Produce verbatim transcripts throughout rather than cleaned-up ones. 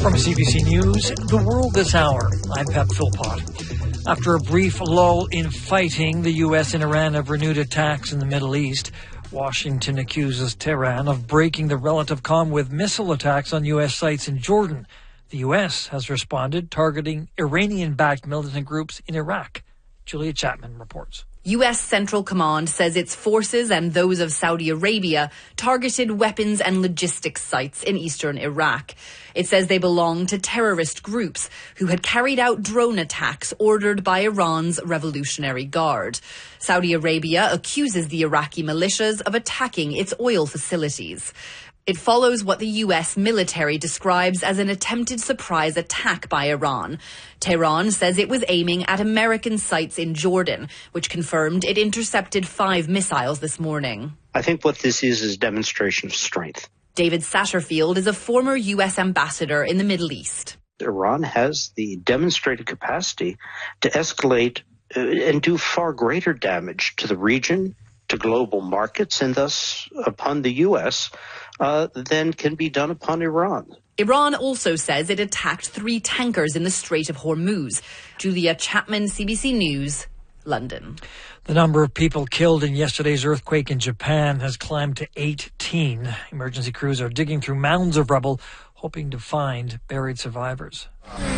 From C B C News, The World This Hour, I'm Pep Philpott. After a brief lull in fighting, the U S and Iran have renewed attacks in the Middle East. Washington accuses Tehran of breaking the relative calm with missile attacks on U S sites in Jordan. The U S has responded, targeting Iranian-backed militant groups in Iraq. Julia Chapman reports. U S Central Command says its forces and those of Saudi Arabia targeted weapons and logistics sites in eastern Iraq. It says they belong to terrorist groups who had carried out drone attacks ordered by Iran's Revolutionary Guard. Saudi Arabia accuses the Iraqi militias of attacking its oil facilities. It follows what the U S military describes as an attempted surprise attack by Iran. Tehran says it was aiming at American sites in Jordan, which confirmed it intercepted five missiles this morning. I think what this is is a demonstration of strength. David Satterfield is a former U S ambassador in the Middle East. Iran has the demonstrated capacity to escalate uh, and do far greater damage to the region, to global markets, and thus upon the U S uh, than can be done upon Iran. Iran also says it attacked three tankers in the Strait of Hormuz. Julia Chapman, C B C News, London. The number of people killed in yesterday's earthquake in Japan has climbed to eighteen. Emergency crews are digging through mounds of rubble, hoping to find buried survivors.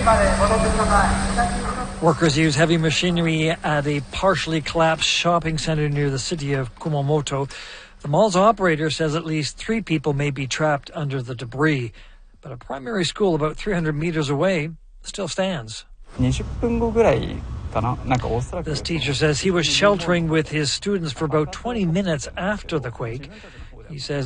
Workers use heavy machinery at a partially collapsed shopping center near the city of Kumamoto. The mall's operator says at least three people may be trapped under the debris, but a primary school about three hundred meters away still stands. This teacher says he was sheltering with his students for about twenty minutes after the quake. He says